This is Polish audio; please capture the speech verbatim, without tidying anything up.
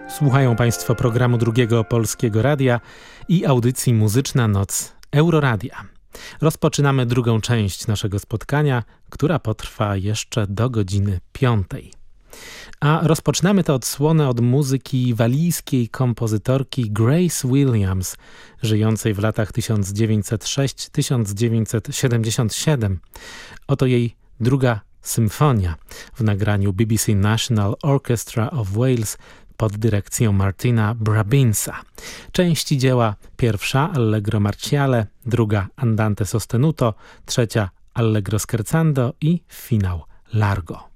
Słuchają Państwo programu Drugiego Polskiego Radia i audycji Muzyczna Noc Euroradia. Rozpoczynamy drugą część naszego spotkania, która potrwa jeszcze do godziny piątej. A rozpoczynamy tę odsłonę od muzyki walijskiej kompozytorki Grace Williams, żyjącej w latach tysiąc dziewięćset szósty do tysiąc dziewięćset siedemdziesiątego siódmego. Oto jej druga symfonia w nagraniu B B C National Orchestra of Wales pod dyrekcją Martina Brabinsa. Części dzieła: pierwsza Allegro Marciale, druga Andante sostenuto, trzecia Allegro scherzando i finał Largo.